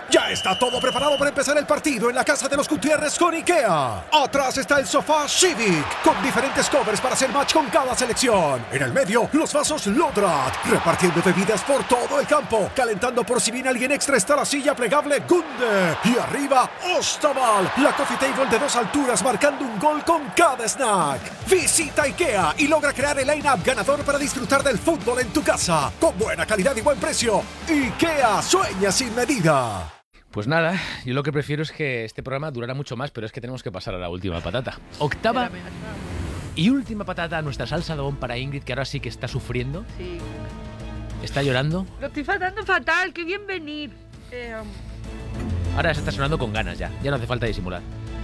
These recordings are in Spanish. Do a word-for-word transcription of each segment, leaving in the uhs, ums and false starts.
Ya está todo preparado para empezar el partido en la casa de los Gutiérrez con IKEA. Atrás está el sofá Civic, con diferentes covers para hacer match con cada selección. En el medio, los vasos Lodrat, repartiendo bebidas por todo el campo. Calentando por si viene alguien extra está la silla plegable Gunde. Y arriba, Ostaval, la coffee table de dos alturas marcando un gol con cada snack. Visita IKEA y logra crear el line-up ganador para disfrutar del fútbol en tu casa. Con buena calidad y buen precio. IKEA, sueña sin medida. Pues nada, yo lo que prefiero es que este programa durara mucho más, pero es que tenemos que pasar a la última patata. Octava y última patata a nuestra salsa de bon para Ingrid, que ahora sí que está sufriendo. Sí. ¿Está llorando? Lo estoy faltando fatal, qué bien venir. Eh, um... Ahora se está sonando con ganas ya, ya no hace falta disimular.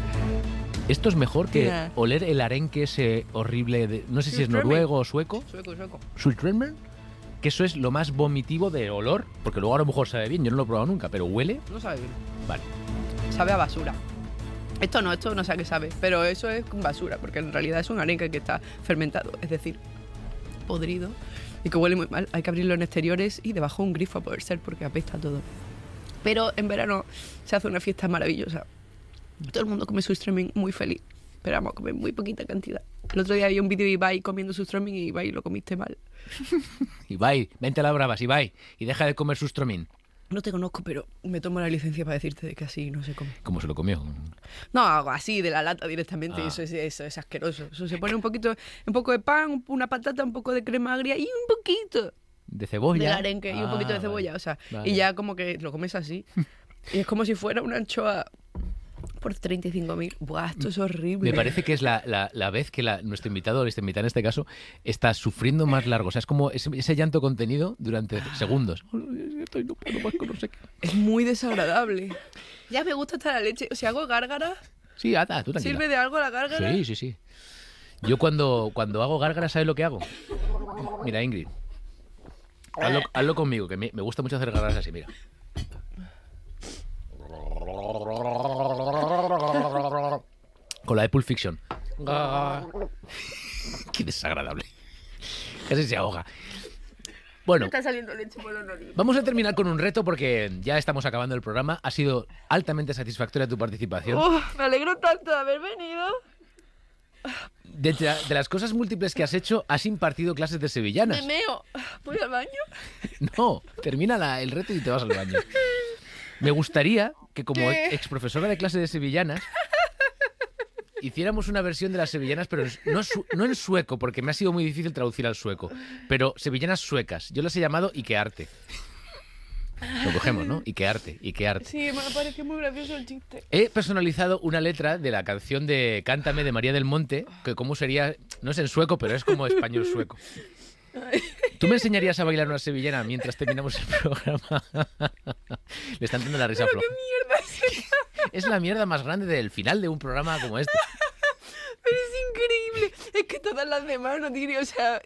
Esto es mejor que Mira. oler el arenque ese horrible de... No sé si es Surströmming. noruego o sueco. Sueco, sueco. Surströmming. Que eso es lo más vomitivo de olor, porque luego a lo mejor sabe bien, yo no lo he probado nunca, pero huele... No sabe bien. Vale. Sabe a basura. Esto no, esto no sé a qué sabe, pero eso es con basura, porque en realidad es un arenque que está fermentado, es decir, podrido, y que huele muy mal. Hay que abrirlo en exteriores y debajo un grifo a poder ser, porque apesta todo. Pero en verano se hace una fiesta maravillosa. Todo el mundo come surströmming muy feliz, pero vamos a comer muy poquita cantidad. El otro día había un vídeo de Ibai comiendo surströmming y Ibai, lo comiste mal. Ibai, vente a las bravas, Ibai, y deja de comer surströmming. No te conozco, pero me tomo la licencia para decirte de que así no se come. ¿Cómo se lo comió? No, hago así, de la lata directamente, Ah. eso, es, eso es asqueroso. Eso se pone un poquito, un poco de pan, una patata, un poco de crema agria y un poquito ¿De cebolla? de arenque y un Ah, poquito de vale. cebolla, o sea, Vale. y ya como que lo comes así. Y es como si fuera una anchoa por treinta y cinco mil. Buah, esto es horrible. Me parece que es la, la, la vez que la, nuestro invitado, o esta invitada en este caso, está sufriendo más largo. O sea, es como ese, ese llanto contenido durante segundos. Estoy no puedo más con no sé qué. Es muy desagradable. Ya me gusta hasta la leche. O sea, hago gárgaras. Sí, ata, tú tranquila. ¿Sirve de algo la gárgara? Sí, sí, sí. Yo cuando, cuando hago gárgaras, ¿sabes lo que hago? Mira, Ingrid. Hazlo, hazlo conmigo, que me, me gusta mucho hacer gárgaras así, mira. Con la de Pulp Fiction. Qué desagradable. Casi se ahoga. Bueno, Me está saliendo leche por la nariz. vamos a terminar con un reto porque ya estamos acabando el programa. Ha sido altamente satisfactoria tu participación. Oh, me alegro tanto de haber venido. De, de las cosas múltiples que has hecho, has impartido clases de sevillanas. Me meo. ¿Voy al baño? No, termina la- el reto y te vas al baño. Me gustaría que como ¿Qué? ex profesora de clase de sevillanas hiciéramos una versión de las sevillanas, pero en- no, su- no en sueco, porque me ha sido muy difícil traducir al sueco, pero sevillanas suecas. Yo las he llamado Ikearte. Lo cogemos, ¿no? Ikearte, Ikearte. Sí, me pareció muy gracioso el chiste. He personalizado una letra de la canción de Cántame de María del Monte, que cómo sería, no es en sueco, pero es como español sueco. ¿Tú me enseñarías a bailar una sevillana mientras terminamos el programa? Le están dando la risa floja. ¿Qué mierda es esa? Es la mierda más grande del final de un programa como este. Pero es increíble. Es que todas las demás no tienen, o sea...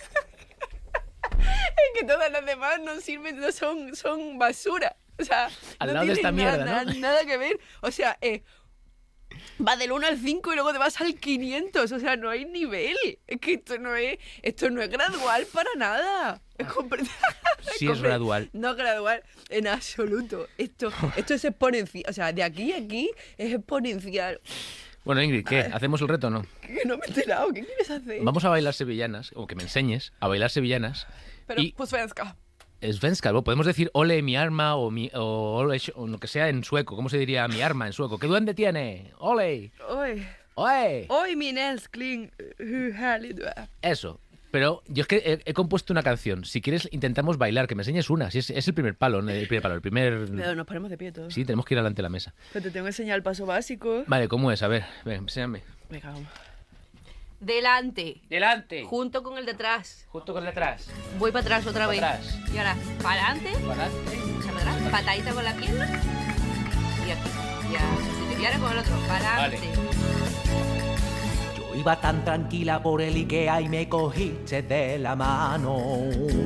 Es que todas las demás no sirven, no son, son basura. O sea, Al no lado de tienen esta mierda, nada, ¿no? nada que ver. O sea, eh, va del uno al cinco y luego te vas al quinientos. O sea, no hay nivel. Es que esto no es, esto no es gradual para nada. Es compre- Sí es gradual. No gradual en absoluto. Esto, esto es exponencial. O sea, de aquí a aquí es exponencial. Bueno, Ingrid, ¿qué? ¿Hacemos el reto o no? Que no me he enterado. ¿Qué quieres hacer? Vamos a bailar sevillanas, o que me enseñes a bailar sevillanas. Pero, y pues svenska. svenska, ¿no? Podemos decir ole mi arma o, mi, o, ole, o lo que sea en sueco. ¿Cómo se diría mi arma en sueco? ¿Qué duende tiene? Ole. Oj. Oye. Oj, min älskling. Hur härlig du är. Eso. Pero yo es que he, he compuesto una canción. Si quieres, intentamos bailar, que me enseñes una. Si es, es el primer palo, ¿no? el primer palo, el primer... Pero nos ponemos de pie todos. Sí, tenemos que ir adelante de la mesa. Pero te tengo que enseñar el paso básico. Vale, ¿cómo es? A ver, ven, enséñame. Venga, vamos. Delante. Delante. Junto con el de atrás. Justo con el de atrás. Voy para atrás otra Pa' vez. atrás. Y ahora, para adelante. Para adelante. Para atrás. Patadita con la pierna. Y aquí. Ya. Y ahora con el otro. Para Vale. adelante. Yo iba tan tranquila por el Ikea y me cogiste de la mano.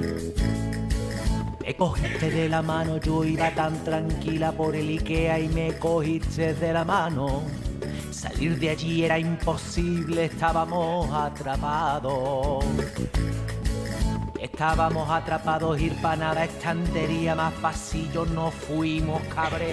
Me cogiste de la mano, yo iba tan tranquila por el Ikea y me cogiste de la mano. Salir de allí era imposible, estábamos atrapados. Estábamos atrapados, ir para nada, estantería más pasillo, nos fuimos cabreados.